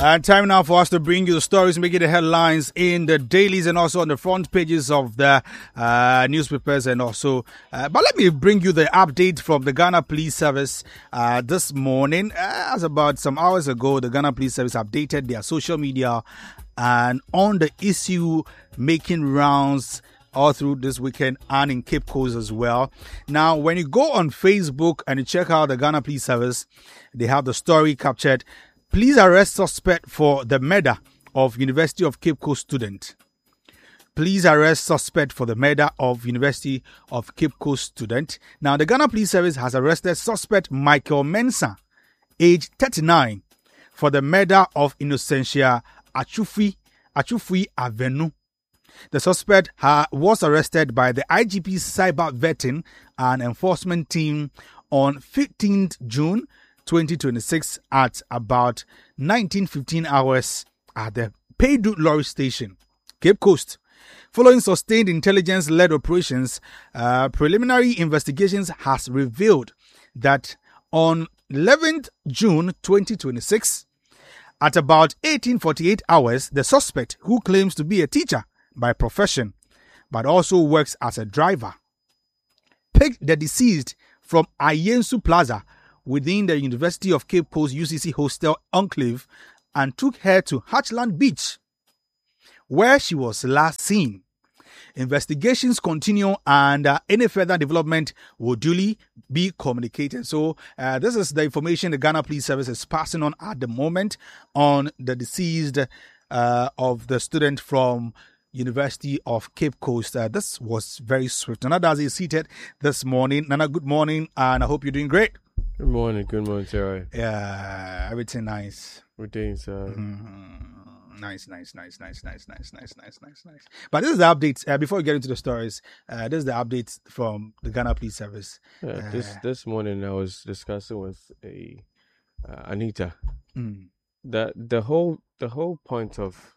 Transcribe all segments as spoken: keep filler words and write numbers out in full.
And time now for us to bring you the stories making the headlines in the dailies and also on the front pages of the uh, newspapers and also. Uh, but let me bring you the update from the Ghana Police Service uh, this morning. Uh, as about some hours ago, the Ghana Police Service updated their social media and on the issue making rounds all through this weekend and in Cape Coast as well. Now, when you go on Facebook and you check out the Ghana Police Service, they have the story captured. Police arrest suspect for the murder of University of Cape Coast student. Police arrest suspect for the murder of University of Cape Coast student. Now, the Ghana Police Service has arrested suspect Michael Mensah, age thirty-nine, for the murder of Innocentia Achufui, Achufui Avenu. The suspect ha- was arrested by the I G P Cyber Vetting and Enforcement Team on fifteenth June twenty twenty-six at about nineteen fifteen hours at the Paydu Lorry Station, Cape Coast. Following sustained intelligence-led operations, uh, preliminary investigations has revealed that on eleventh June twenty twenty-six, at about eighteen forty-eight hours, the suspect, who claims to be a teacher by profession, but also works as a driver, picked the deceased from Ayensu Plaza within the University of Cape Coast U C C Hostel Enclave and took her to Hatchland Beach, where she was last seen. Investigations continue and uh, any further development will duly be communicated. So uh, this is the information the Ghana Police Service is passing on at the moment on the deceased uh, of the student from University of Cape Coast. Uh, this was very swift. Nana Dazi is seated this morning. Nana, good morning, and I hope you're doing great. Good morning, good morning, Terry. Yeah, everything nice. Everything's sir. Mm-hmm. Nice, nice, nice, nice, nice, nice, nice, nice, nice, nice. But this is the update. Uh, before we get into the stories, uh, this is the update from the Ghana Police Service. Yeah, uh, this this morning I was discussing with a uh, Anita mm. that the whole the whole point of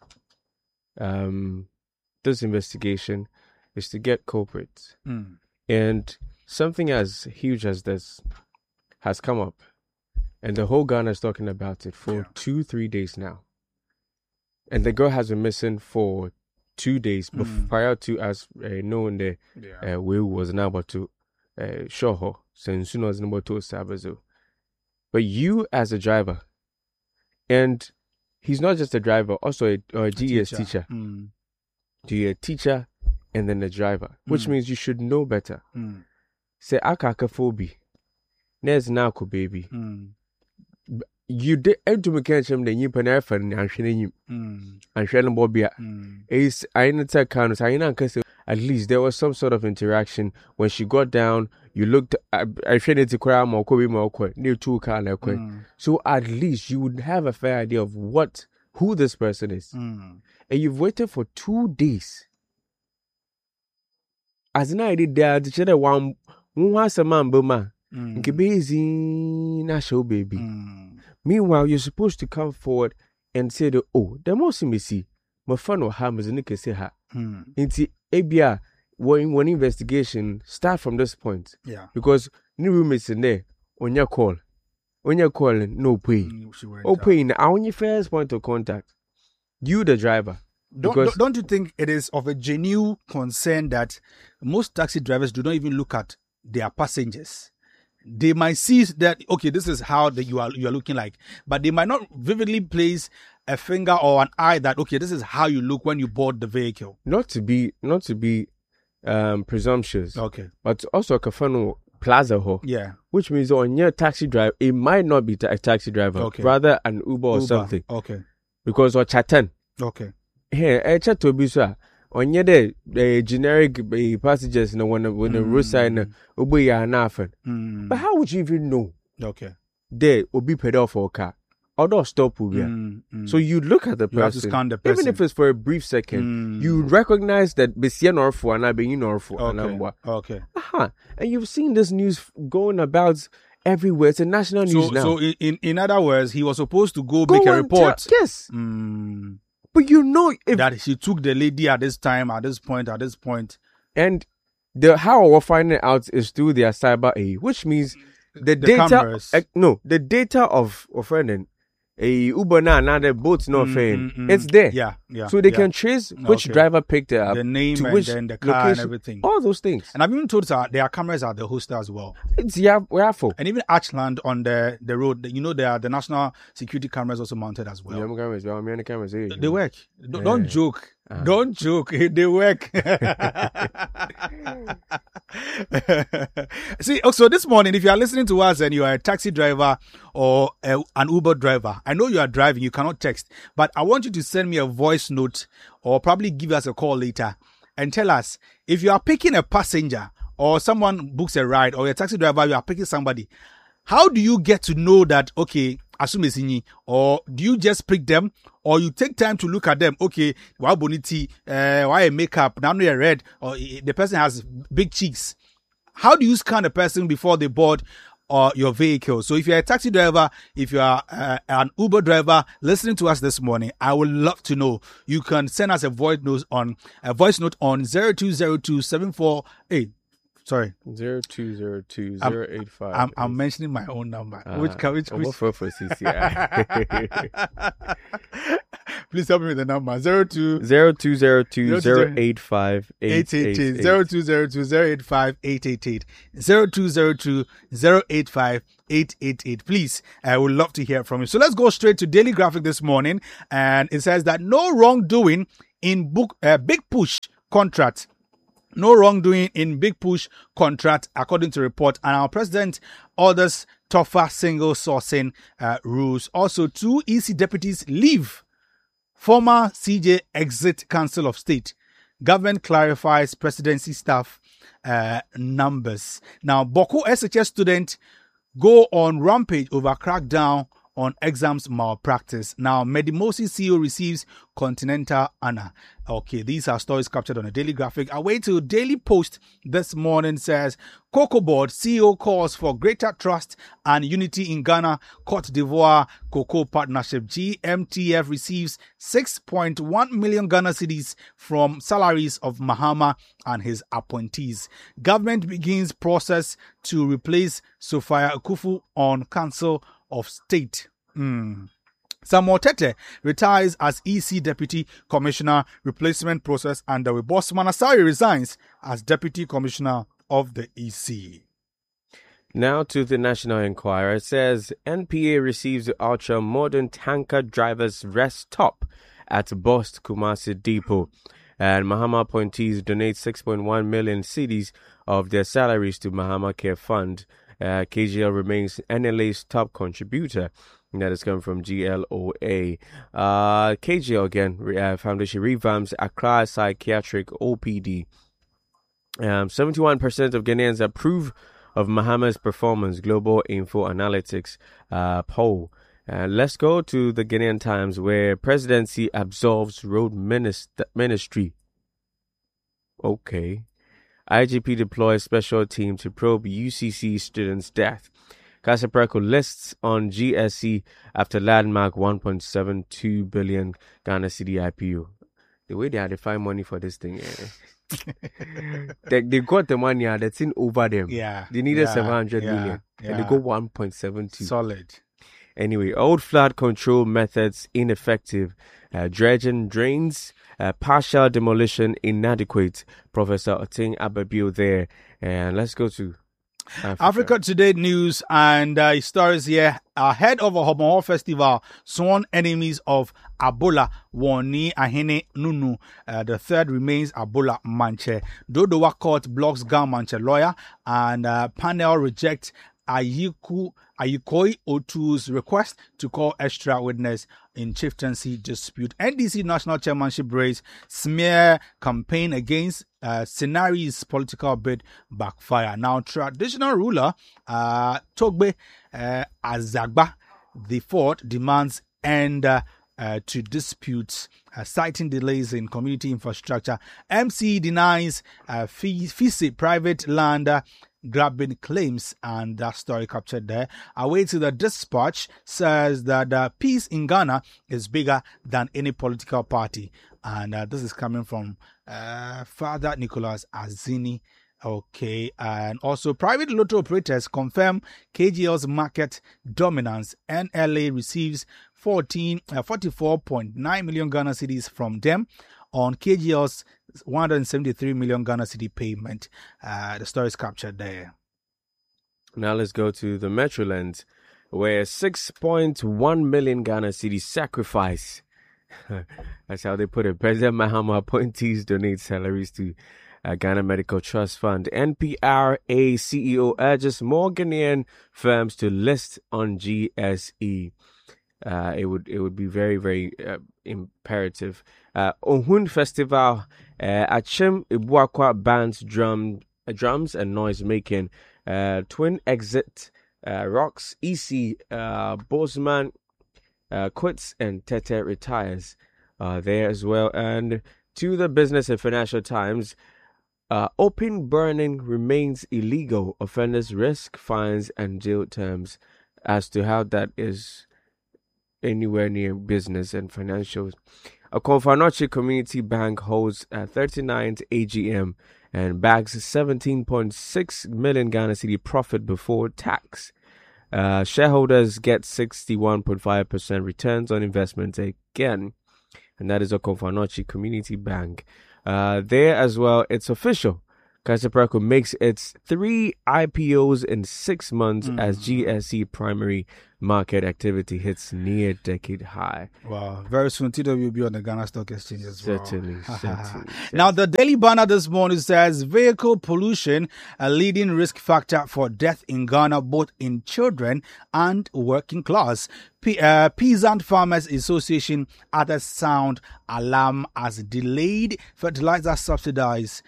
um this investigation is to get culprits, Mm. and something as huge as this has come up, and the whole Ghana is talking about it for Yeah. two, three days now. And the girl has been missing for two days Mm. before, prior to us uh, knowing the Yeah. uh, we was now about to uh, show her since soon as number two Sabazo. But you as a driver, and he's not just a driver, also a, a, a G E S teacher. teacher. Mm. You're a teacher and then a driver, which Mm. means you should know better. Mm. Say akakafobi. There's now baby. Mm. You did enter mechanic then you penefer and shilling you Mm. and shelling bobia. Mm. Is I know tell counters, I know because at least there was some sort of interaction when she got down. You looked, I showed it to Kram or Kobe Moko near two car. Mm. So at least you would have a fair idea of what who this person is. Mm. And you've waited for two days. As an idea, there, the children one was a man, Boma. Mm. Nkebezi na show baby. Mm. Meanwhile, you're supposed to come forward and say, the, oh, there must be see. My fun or harm is a nigga say ha. Mm. Into A B R, when one investigation start from this point. Yeah. Because new room is in there on your call. On your call, no pay. Mm, she went Oh, out. pay now on your first point of contact. You, the driver. Don't, Because don't don't you think it is of a genuine concern that most taxi drivers do not even look at their passengers? They might see that, okay, this is how the, you are you are looking like, but they might not vividly place a finger or an eye that, okay, this is how you look when you board the vehicle. not to be not to be um presumptuous, Okay. but also a kafano plaza ho, Yeah. which means on your taxi driver, it might not be ta- a taxi driver, Okay. rather an Uber or Uber. something, Okay. because or chatan Okay. here a chat to be so on your day the generic uh, passengers no one when the roadside na Uber ya na afen. Mm. But how would you even know Okay. there will be paid off for a car or stop will be? Mm. Mm. So you look at the You have to person, scan the person. even if it's for a brief second, Mm. you recognize that Bessie Norfu and I being Norfu and Okay. Ambwa. Okay. Aha. And you've seen this news going about everywhere. It's a national news So now. so in, in in other words, he was supposed to go, Go make a and report. tell- yes. Mm. But you know, if That he took the lady at this time, at this point, at this point. and the how we're finding out is through their cyber A, which means the, The data. cameras. eh, no, the data of of friend a Uber now, now the boat's not Mm, fame. mm, mm. It's there. Yeah, yeah. So they yeah. can trace which Okay. driver picked it up, the name to and which then the car location, and everything. all those things. And I've even told that there are cameras at the hostel as well. It's yeah, we're for. And even Archland on the, the road, you know, there are the national security cameras also mounted as well. Yeah, I'm cameras, well, I'm on the cameras. eh, They work. Don't, don't Yeah. joke. Ah. Don't joke. They work. See, so this morning, if you are listening to us and you are a taxi driver or a, an Uber driver, I know you are driving, you cannot text, but I want you to send me a voice note or probably give us a call later and tell us if you are picking a passenger or someone books a ride or a taxi driver, you are picking somebody. How do you get to know that, okay, Asumesini, or do you just pick them, or you take time to look at them? Okay, why boniti, uh, why makeup, now you're red, or the person has big cheeks. How do you scan a person before they board or your vehicle? So if you're a taxi driver, if you are uh, an Uber driver listening to us this morning, I would love to know. You can send us a voice note on a voice note on zero two zero two seven four eight. Sorry, Zero two zero two I'm- zero eight five. I'm I'm mentioning my own number. Ah, which can which, which for for C C I. Please help me with the number zero two Zero two zero two zero eight five eight eight eight eight eight zero two zero two zero eight five eight eight eight zero two zero two zero eight five eight eight eight. Please, I would love to hear from you. So let's go straight to Daily Graphic this morning, and it says that no wrongdoing in book uh, big push contract. No wrongdoing in big push contract, according to report. And our president orders tougher single sourcing uh, rules. Also, two E C deputies leave. Former C J exit Council of State. Government clarifies presidency staff uh, numbers. Now, Boko S H S student go on rampage over crackdown on exams malpractice. Now, Medimosi C E O receives Continental honor. Okay, these are stories captured on a Daily Graphic. Away to Daily Post this morning says, Cocoa Board C E O calls for greater trust and unity in Ghana, Cote d'Ivoire Cocoa Partnership. G M T F receives six point one million Ghana cedis from salaries of Mahama and his appointees. Government begins process to replace Sophia Akufu on Council of State. Mm. Samuel Tete retires as E C Deputy Commissioner. Replacement process underway. Bosman Asari resigns as Deputy Commissioner of the E C. Now to the National Enquirer. It says N P A receives ultra modern tanker drivers rest stop at Bost Kumasi Depot. And Mahama appointees donate six point one million cedis of their salaries to Mahama Care Fund. Uh, K G L remains N L A's top contributor. And that is coming from G L O A. Uh, K G L again, uh, Foundation revamps Accra Psychiatric O P D. Um, seventy-one percent of Ghanaians approve of Mahama's performance. Global Info Analytics uh, poll. Uh, let's go to the Ghanaian Times, where presidency absolves road minister, ministry. Okay. I G P deploys special team to probe U C C student's death. Kasapreko lists on G S C after landmark one point seven two billion Ghana cedi I P O. The way they had to find money for this thing, eh? they, they got the money, yeah, that's in over them. Yeah. They needed yeah, seven hundred yeah, million, yeah. and they got one point seven two. Solid. Anyway, old flood control methods ineffective. Uh, dredging drains, uh, partial demolition inadequate. Professor Oting Ababio there. And let's go to Africa, Africa Today News and uh, stories here. Ahead of a Homoho Festival, sworn enemies of Ebola, Woni Ahene Nunu. Uh, the third remains Ebola Manche. Dodowa Court blocks Gan Manche lawyer, and uh, panel reject Ayiku Ayikoi Otu's request to call extra witness in chieftaincy dispute. N D C National Chairmanship race smear campaign against uh, Scenario's political bid backfire. Now, traditional ruler uh, Togbe uh, Azagba the fourth demands end uh, uh, to disputes, uh, citing delays in community infrastructure. M C denies uh, Fisi private land uh, grabbing claims, and that story captured there. Away to the Dispatch says that uh, peace in Ghana is bigger than any political party, and uh, this is coming from uh, Father Nicholas Azini. Okay, and also private lotto operators confirm K G L's market dominance. N L A receives fourteen, uh, forty-four point nine million Ghana cedis from them on K G L's one hundred seventy-three million Ghana cedi payment. Uh, the story is captured there. Now let's go to the Metroland, where six point one million Ghana cedi sacrifice. That's how they put it. President Mahama appointees donate salaries to uh, Ghana Medical Trust Fund. N P R A C E O urges more Ghanaian firms to list on G S E. Uh, it would it would be very very uh, imperative. Uh, Ohun Festival, uh, Achim Ibuakwa bands drum uh, drums and noise making. Uh, Twin Exit, uh, Rocks, E C, uh, Bosman uh, quits and Tete retires. Uh, there as well. And to the Business and Financial Times, uh, open burning remains illegal. Offenders risk fines and jail terms. As to how that is anywhere near business and financials. A Konfanochi Community Bank holds a thirty-ninth A G M and bags seventeen point six million Ghana cedi profit before tax. Uh, shareholders get sixty-one point five percent returns on investments again. And that is a Konfanochi Community Bank. Uh, there as well, it's official. Kaiser Perako makes its three I P Os in six months mm. as G S E primary market activity hits near decade high. Wow. Very soon, T W will be on the Ghana Stock Exchange as well. Certainly, certainly. Now, the Daily Banner this morning says vehicle pollution, a leading risk factor for death in Ghana, both in children and working class. P- uh, Peasant Farmers Association added sound alarm as delayed fertilizer subsidies,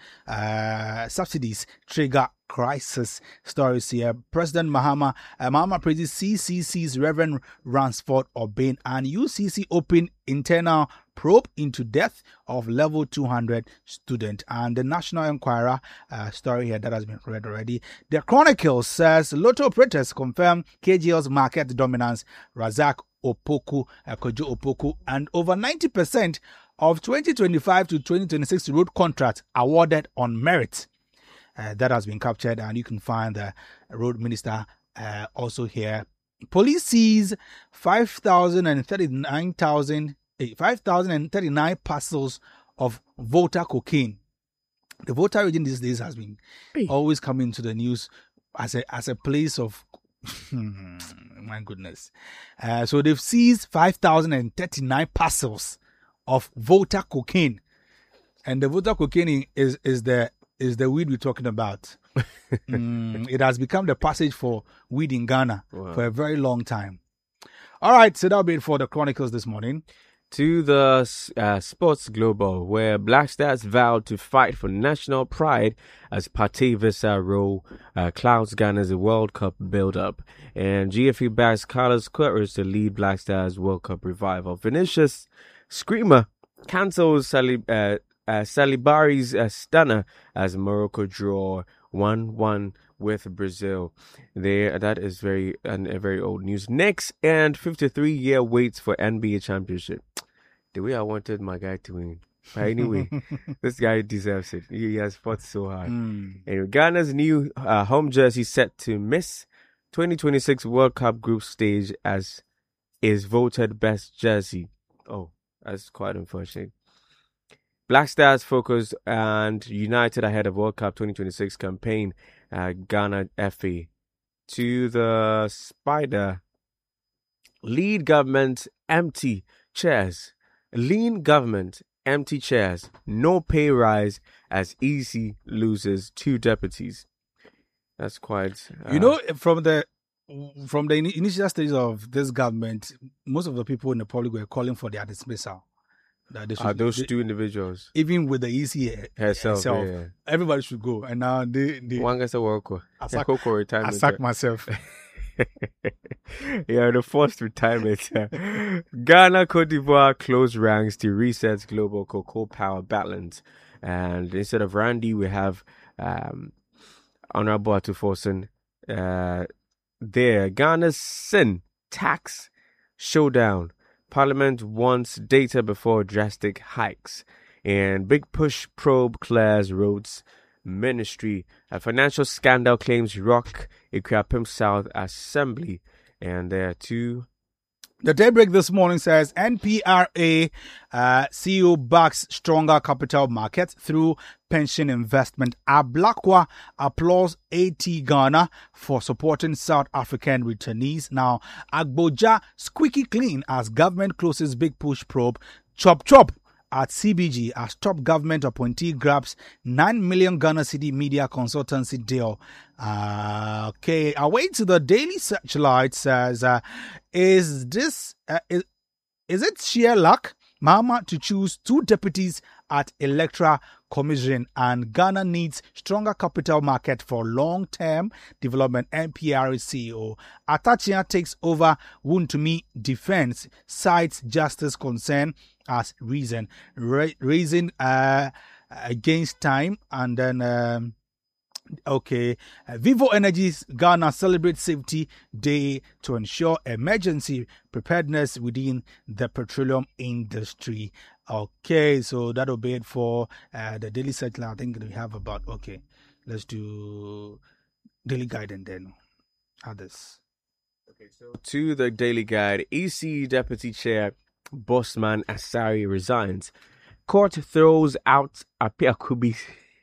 uh, subsidies trigger crisis. Stories here. President Mahama, uh, Mahama praises C C C's Reverend Ransford Obin and U C C open internal probe into death of level two hundred student. And the National Enquirer uh, story here that has been read already. The Chronicle says Lotto operators confirm K G L's market dominance. Razak Opoku, uh, Kojo Opoku, and over ninety percent of twenty twenty-five to twenty twenty-six road contracts awarded on merit. Uh, that has been captured, and you can find the road minister uh, also here. Police sees five thousand thirty-nine thousand, five thousand thirty-nine parcels of Volta cocaine. The Volta region these days has been hey. always coming to the news as a as a place of my goodness. Uh, so they've seized five thousand thirty-nine parcels of Volta cocaine, and the Volta cocaine is is the is the weed we're talking about. mm, it has become the passage for weed in Ghana wow. for a very long time. All right, so that'll be it for the Chronicles this morning. To the uh, Sports Global, where Black Stars vowed to fight for national pride as Pate Visa role uh, clouds Ghana's World Cup build-up. And G F E backs Carlos Queiroz to lead Black Stars World Cup revival. Vinicius Screamer cancels Sali, uh, uh, Salibari's uh, stunner as Morocco draw one one with Brazil. There, that is very and uh, very old news. Next, and fifty-three year waits for N B A championship. The way I wanted my guy to win. But anyway, this guy deserves it. He, he has fought so hard. Mm. Anyway, Ghana's new uh, home jersey set to miss twenty twenty-six World Cup group stage as is voted best jersey. Oh, that's quite unfortunate. Black Stars focused and united ahead of World Cup twenty twenty-six campaign. Uh, Ghana F A. To the Spider. Lead government empty chairs. Lean government empty chairs. No pay rise as E C loses two deputies. That's quite. Uh, you know, from the from the initial stages of this government, most of the people in the public were calling for their dismissal. That they should, Are those they, two individuals? Even with the E C herself, herself yeah, yeah. everybody should go. And now they... they One gets a work. I sack, I sack myself. Yeah, the forced retirement. Ghana, Cote d'Ivoire close ranks to reset global cocoa power balance. And instead of Randy, we have um, Honorable Atufosun. Uh, there, Ghana's sin tax showdown. Parliament wants data before drastic hikes. And big push probe clears roads ministry. A financial scandal claims rock Ikuapem South Assembly. And there are two The Daybreak this morning says N P R A uh, C E O backs stronger capital markets through pension investment. Ablakwa applauds AT Ghana for supporting South African returnees. Now, Agboja squeaky clean as government closes big push probe. Chop chop at C B G as top government appointee grabs nine million Ghana cedi media consultancy deal. Uh, okay, away to the Daily Searchlight says, uh, is this, uh, is, is it sheer luck? Mahama to choose two deputies at Electoral Commission, and Ghana needs stronger capital market for long-term development. N P R A C E O Atachia takes over Wontumi defense, cites justice concern as reason, Ra- raising uh, against time, and then um, okay, uh, Vivo Energy's Ghana celebrates Safety Day to ensure emergency preparedness within the petroleum industry. Okay, so that'll be it for uh, the Daily Searchlight. I think we have about, okay, let's do Daily Guide and then others. Okay, so to the Daily Guide, E C Deputy Chair Bossman Asari resigns. Court throws out Apia Kubi.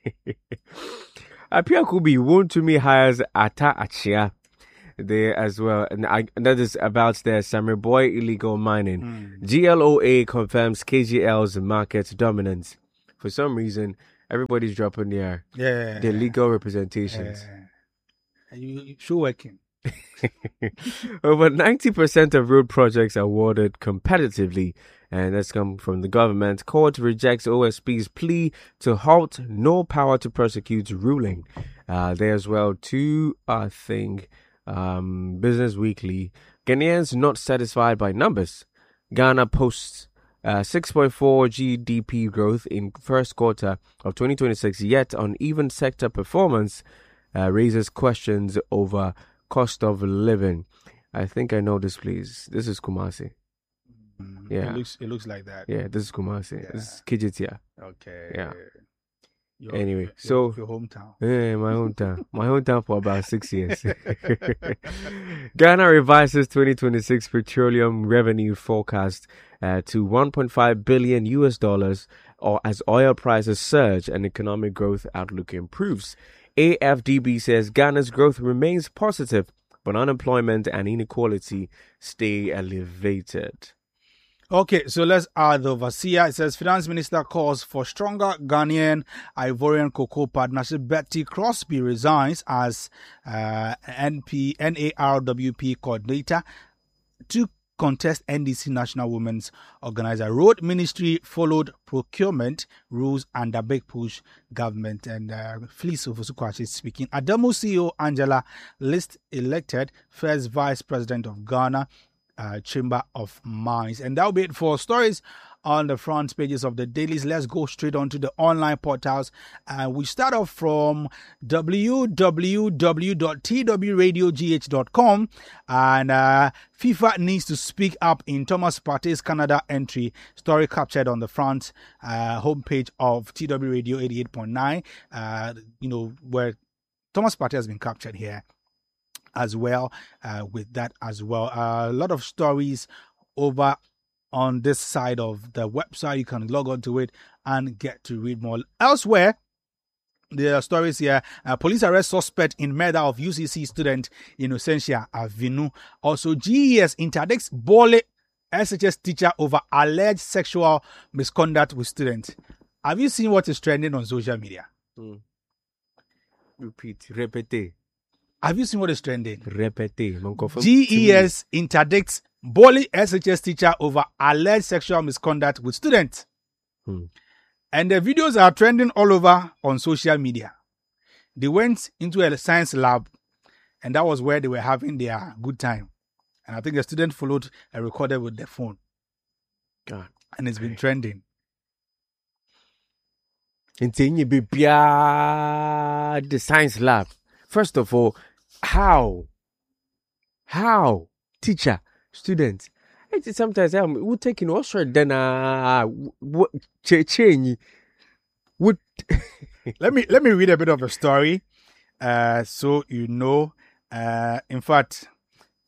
Apia Kubi Wontumi hires Ata Achia there as well. And, I, and that is about their Summer Boy illegal mining. Mm. G L O A confirms K G L's market dominance. For some reason, everybody's dropping their, yeah, their legal representations. Yeah. You, you sure working. Over ninety percent of road projects are awarded competitively, and that's come from the government. Court rejects O S P's plea to halt no power to prosecute ruling. Uh, there as well, too, I think, um, Business Weekly. Ghanaians not satisfied by numbers. Ghana posts uh, six point four G D P growth in first quarter of twenty twenty-six, yet uneven sector performance uh, raises questions over cost of living. I think I know this, please. This is Kumasi. Mm, yeah. It looks, it looks like that. Yeah, this is Kumasi. Yeah. This is Kijitia. Okay. Yeah. Your, anyway, your, so. Your hometown. Yeah, my hometown. My hometown for about six years. Ghana revises twenty twenty-six petroleum revenue forecast uh, to one point five billion U S dollars, or as oil prices surge and economic growth outlook improves. A F D B says Ghana's growth remains positive, but unemployment and inequality stay elevated. Okay, so let's add the overseer. It says Finance Minister calls for stronger Ghanaian Ivorian cocoa partnership. Betty Crosby resigns as uh, N P N A R W P coordinator to contest N D C National Women's Organizer. Road Ministry followed procurement rules under big push government. And uh, Fleece of Osukwachi is speaking. Adamu C E O Angela List elected first Vice President of Ghana uh, Chamber of Mines. And that'll be it for stories on the front pages of the dailies. Let's go straight on to the online portals. Uh, we start off from w w w dot t w radio g h dot com, and uh, FIFA needs to speak up in Thomas Partey's Canada entry. Story captured on the front uh, homepage of T W Radio eighty-eight point nine, uh, you know, where Thomas Partey has been captured here as well, uh, with that as well. Uh, a lot of stories over on this side of the website. You can log on to it and get to read more. Elsewhere, there are stories here. Uh, police arrest suspect in murder of U C C student Innocentia Avinu. Also, G E S interdicts Bole S H S teacher over alleged sexual misconduct with students. Have you seen what is trending on social media? Mm. Repeat, repete. Have you seen what is trending? Repete. G E S interdicts Bole S H S teacher over alleged sexual misconduct with students. Hmm. And the videos are trending all over on social media. They went into a science lab, and that was where they were having their good time. And I think the student followed and recorded with their phone. God. And it's been trending. The science lab. First of all, how? How? Teacher, students. Sometimes I'm we taking also then uh what change would let me let me read a bit of a story uh so you know uh in fact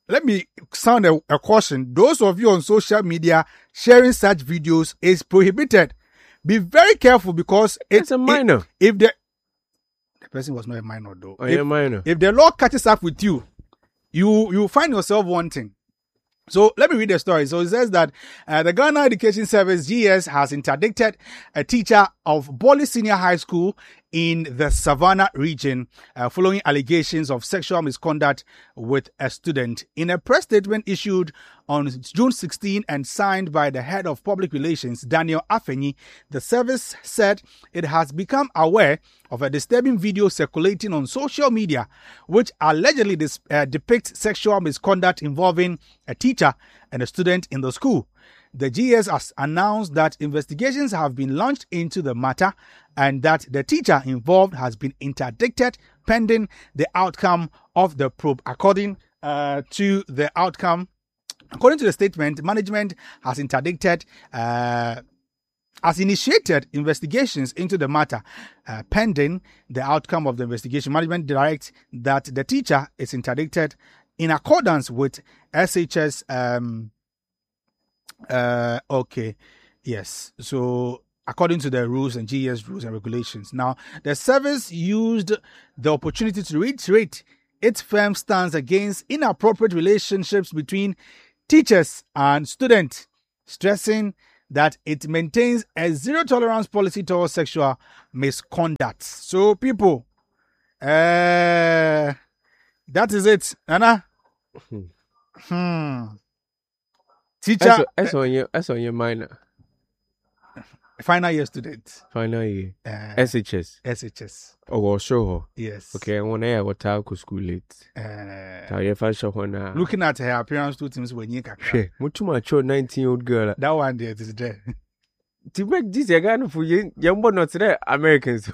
let me sound a, a caution. Those of you on social media sharing such videos is prohibited. Be very careful because it, it's a minor. If, if the the person was not a minor though, oh, if, a minor. If the law catches up with you, you you find yourself wanting. So let me read the story. So it says that uh, the Ghana Education Service G S has interdicted a teacher of Boli Senior High School in the Savannah region uh, following allegations of sexual misconduct with a student. In a press statement issued on June sixteenth and signed by the head of public relations, Daniel Afeni, the service said it has become aware of a disturbing video circulating on social media which allegedly dis- uh, depicts sexual misconduct involving a teacher and a student in the school. The G S has announced that investigations have been launched into the matter and that the teacher involved has been interdicted pending the outcome of the probe. According uh, to the outcome, according to the statement, management has interdicted, uh, has initiated investigations into the matter uh, pending the outcome of the investigation. Management directs that the teacher is interdicted in accordance with S H S. Um, Uh, okay, yes. So according to the rules and G S rules and regulations. Now, the service used the opportunity to reiterate its firm stance against inappropriate relationships between teachers and students, stressing that it maintains a zero tolerance policy towards sexual misconduct. So, people, uh, that is it, Anna. Hmm. Teacher, that's on your that's on your minor. Final year student. Final year. Uh, S H S. S H S. Oh, well, sure. Yes. Okay, I want to hear what time school late. Uh, looking at her appearance, two things when you can. Much more mature nineteen year old girl. That one there is there. To break this again for you, young but not today, Americans.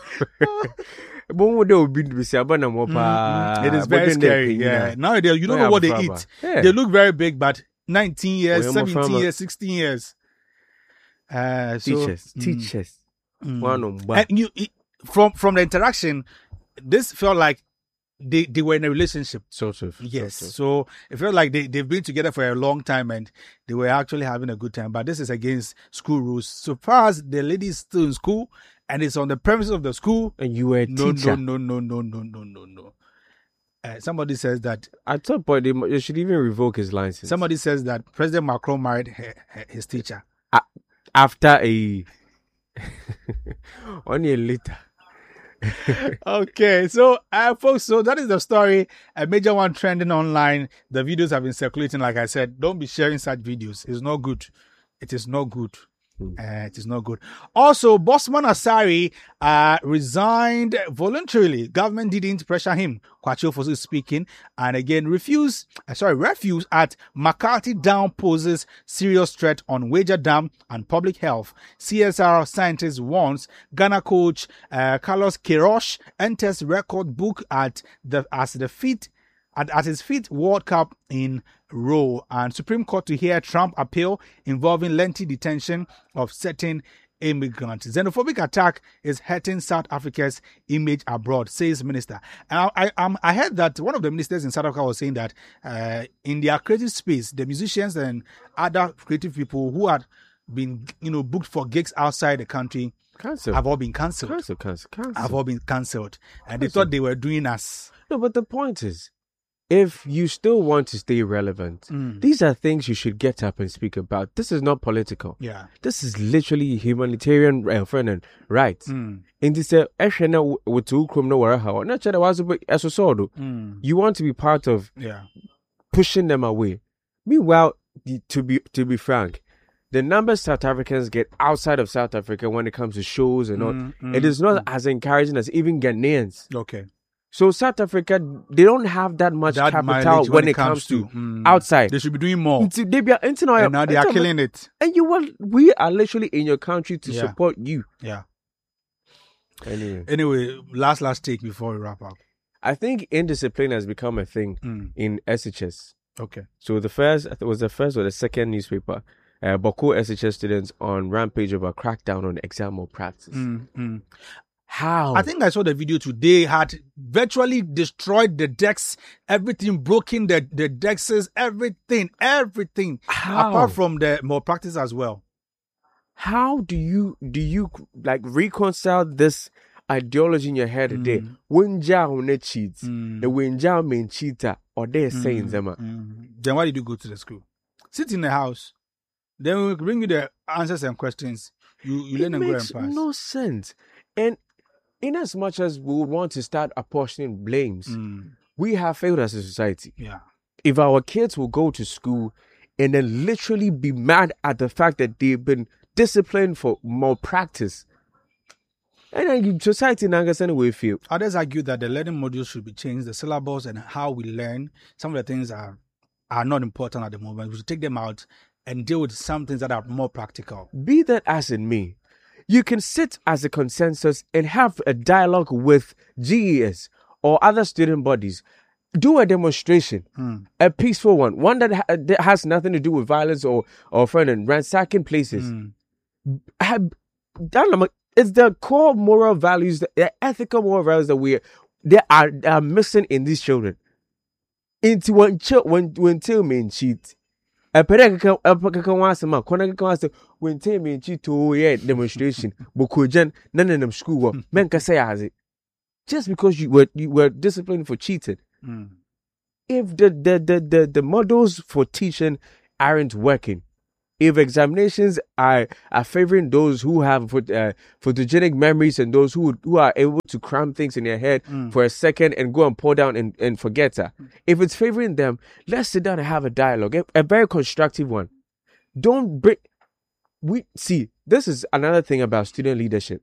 It is very scary. Yeah. Nowadays, you don't know what they eat. They look very big, but nineteen years, seventeen years, sixteen years. Uh, so, teachers, mm, teachers. Mm. One on one. And you, it, from from the interaction, this felt like they, they were in a relationship. Sort of. Yes. Sort of. So it felt like they, they've been together for a long time and they were actually having a good time. But this is against school rules. So far as the lady is still in school and it's on the premises of the school. And you were a no, teacher. No, no, no, no, no, no, no, no. Uh, somebody says that at some point they, they should even revoke his license. Somebody says that President Macron married her, her, his teacher uh, after a one year later. Okay, so uh, folks, so that is the story. A major one trending online. The videos have been circulating. Like I said, don't be sharing such videos. It's not good. It is not good. Uh, it is not good. Also, Bosman Asari uh, resigned voluntarily. Government didn't pressure him. Kwachu Fosu speaking, and again refuse. Uh, sorry, refuse at McCarthy Dam poses serious threat on Wager Dam and public health. C S R scientist warns Ghana coach uh, Carlos Queiroz enters record book at the as the feet. At, at his fifth World Cup in row, and Supreme Court to hear Trump appeal involving lengthy detention of certain immigrants. Xenophobic attack is hurting South Africa's image abroad, says minister. And I, I, um, I heard that one of the ministers in South Africa was saying that uh, in their creative space, the musicians and other creative people who had been, you know, booked for gigs outside the country Cancel. have all been cancelled. Cancel, cancel, cancel. Have all been cancelled, and Cancel. they thought they were doing us. No, but the point is, if you still want to stay relevant, Mm. these are things you should get up and speak about. This is not political. Yeah. This is literally humanitarian uh, friend and right. Mm. In this, uh, with two criminal warehouse, not sure was Mm. you want to be part of Yeah. pushing them away. Meanwhile, the- to be to be frank, the numbers South Africans get outside of South Africa when it comes to shows and all, Mm, mm, it is not mm. as encouraging as even Ghanaians. Okay. So South Africa, they don't have that much That capital mileage when, it comes, to mm, outside. They should be doing more. Nti they be a- nti na- And now they are nti- killing it. And you will, we are literally in your country to Yeah. support you. Yeah. Anyway, Anyway, last last take before we wrap up. I think indiscipline has become a thing Mm. in S H S. Okay. So the first, I think it was the first or the second newspaper, uh, Boko S H S students on rampage over crackdown on exam malpractice. Mm, mm. How? I think I saw the video today. Had virtually destroyed the decks, everything, broken the the decks, everything, everything. How? Apart from the more practice as well. How do you do you like reconcile this ideology in your head today? Mm. When Jao ne cheats, Mm. the when Jao mean cheater, or they're saying them. Mm. Then why did you go to the school? Sit in the house. Then we will bring you the answers and questions. You you It learn and go and makes pass. no sense. And in as much as we would want to start apportioning blames, Mm. we have failed as a society. Yeah. If our kids will go to school and then literally be mad at the fact that they've been disciplined for more practice, and then society now gets anyway feel. Others argue that the learning modules should be changed, the syllabus and how we learn. Some of the things are are not important at the moment. We should take them out and deal with some things that are more practical. Be that as in me, you can sit as a consensus and have a dialogue with G E S or other student bodies. Do a demonstration, Mm. a peaceful one, one that, ha- that has nothing to do with violence or or friend and ransacking places. Mm. Have, it's the core moral values, the ethical moral values that we they are, they are missing in these children. Into when when when tell me cheat. A pedaka a pedaka was a man, Konaka was when tell me cheat to yeah demonstration. Bokujan none of them school men can say as it just because you were you were disciplined for cheating. Mm. If the the, the the the models for teaching aren't working, if examinations are, are favoring those who have uh, photogenic memories and those who who are able to cram things in their head Mm. for a second and go and pour down and, and forget her. If it's favoring them, let's sit down and have a dialogue, a, a very constructive one. Don't break. We see this is another thing about student leadership.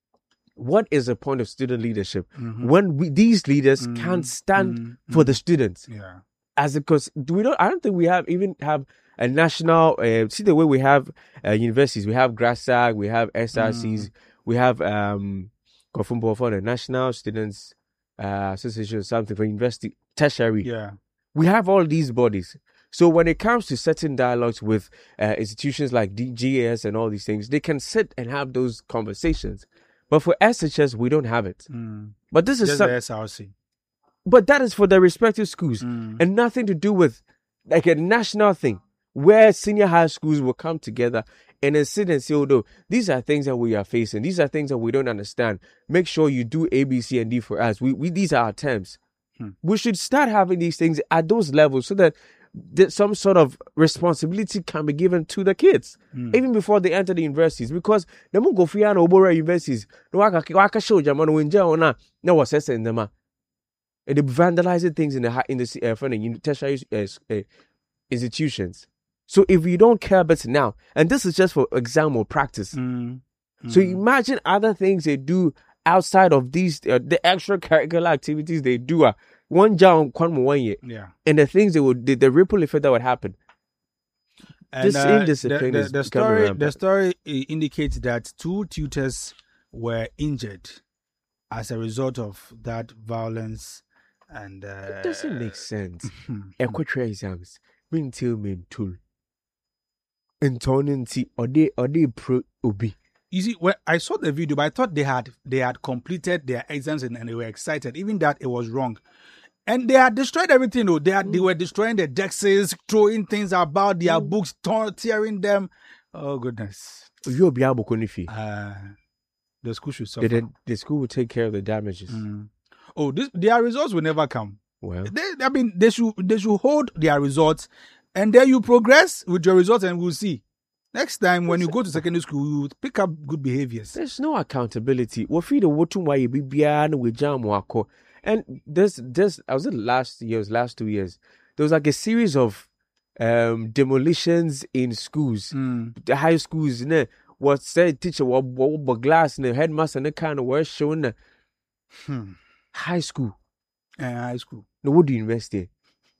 What is the point of student leadership Mhm. when we, these leaders Mm, can't stand mm, for mm. the students? Yeah. As because we don't, I don't think we have even have a national. Uh, see the way we have uh, universities. We have GRASAG, we have S R Cs, Mm. we have um, Kofumbo for the National Students uh, Association or something for university tertiary. Yeah. We have all these bodies. So when it comes to certain dialogues with uh, institutions like D G A S and all these things, they can sit and have those conversations. But for S H S, we don't have it. Mm. But this is Just some, the S R C. but that is for the respective schools Mm. and nothing to do with like a national thing where senior high schools will come together and then sit and say, oh, no, these are things that we are facing. These are things that we don't understand. Make sure you do A, B, C, and D for us. We, we these are our terms. Hmm. We should start having these things at those levels so that that some sort of responsibility can be given to the kids Mm. even before they enter the universities, because the mo go free and obora universities no waka waka show jama no wenja ona na was send them and they vandalizing things in the hi- in the uh, front of tertiary uh, uh, institutions. So if you don't care about it now, and this is just for exam or practice, Mm. so Mm. imagine other things they do outside of these uh, the extracurricular activities they do. Uh, one job, one one year, Yeah. and the things they would the, the ripple effect that would happen. And, This uh, indiscipline the, is the, the becoming story. The rampant. story uh, indicates that two tutors were injured as a result of that violence, and uh, It doesn't make sense. hmm. Equatorial exams, bring till me tool. And turning tea or they or they pro obi. You see, when I saw the video, but I thought they had they had completed their exams and, and they were excited. Even that it was wrong, and they had destroyed everything. Though they had, they were destroying their dexes, throwing things about their books, tor- tearing them. Oh goodness! You be able to Uh, the school should suffer. the, the school will take care of the damages. Mm. Oh, this, their results will never come. Well, They, I mean, they should they should hold their results, and then you progress with your results, and we'll see. Next time when you go to secondary school, you pick up good behaviors. there's no accountability. We feel the water why you be beyond with jam wako. And this this I was it last year's last two years. There was like a series of um demolitions in schools. Mm. The high schools, ne, what said teacher what what glass and the headmaster and the kind of were showing the Hmm. high school. Uh, high school. No, what do you invest in?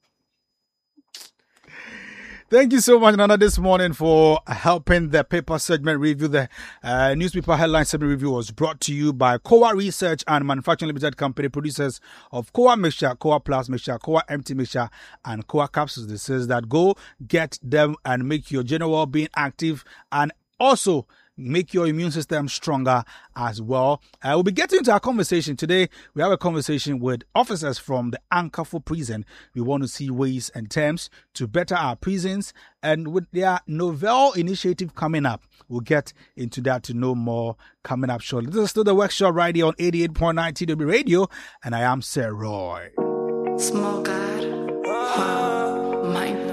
Thank you so much, Nana, this morning for helping the paper segment review. The uh, newspaper headline segment review was brought to you by Kowa Research and Manufacturing Limited Company, producers of Kowa Mixture, Kowa Plus Mixture, Kowa Empty Mixture, and Kowa Capsules. This says that go get them and make your general well-being active, and also make your immune system stronger as well. Uh, we'll be getting into our conversation today. We have a conversation with officers from the Ankafo prison. We want to see ways and terms to better our prisons, and with their novel initiative coming up, we'll get into that to know more coming up shortly. This is still the workshop right here on eighty-eight point nine T W Radio, and I am Sir Roy. Small God, huh, my